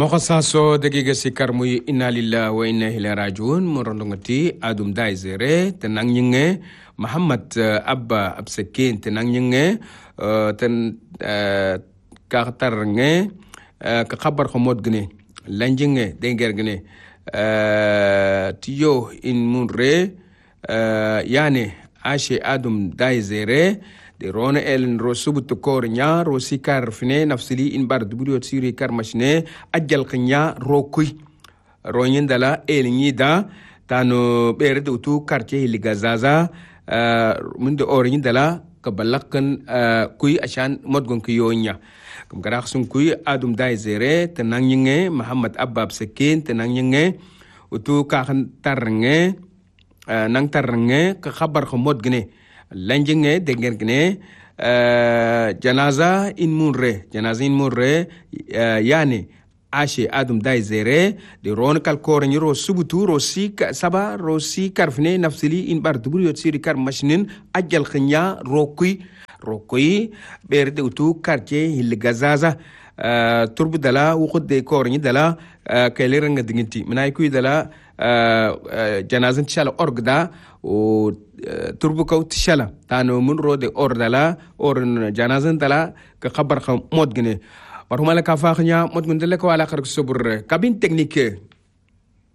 Mokosaso dagiga sikar muy inna lillahi wa inna ilaihi rajiun morondongati adum daizere tenang nyinge Muhammad Abba Absekin tenang nyinge ten kartar nge ka khabar khomod gne lanjinge denger gne tiyo in munre yani ashe adum daizere de rona elen ro subutu kor nya ro sikar fine nafsili in bar dubudo siri kar machine ajjal khnya ro kuy ro nyindala elen yida tano bere de tu quartier ligazaza mun de or nyindala ka balakan kuy ashan modgon kuyonya kum gara sun kuy adum daizere tanang nyinge Muhammad Abba Absekin tanang nyinge utu ka khan tarnge nang tarnge ka khabar khomod gne lanjinge denger gne janaza in munre yani ashe adum daizere de ron kal kor ni ro subutu ro sik saba ro sikar fne nafsili in bar dubur yot siri kar machinin ajjal khnya rokuy berde utu quartier hil gazaza turbu dala wukhud de kor ni dala kayleranga diginti minay kuy dala janazan chala orgda o turbu kaw tishala tano mun rode ordala or janazan dala ka khabar kham modgne warumala ka fakhnya modgun dele ko ala khar subur kabin technique